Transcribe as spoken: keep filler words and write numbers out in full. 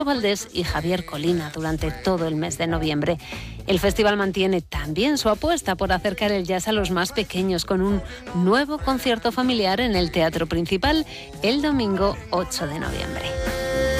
Valdés y Javier Colina durante todo el mes de noviembre. El festival mantiene también su apuesta por acercar el jazz a los más pequeños con un nuevo concierto familiar en el Teatro Principal el domingo ocho de noviembre.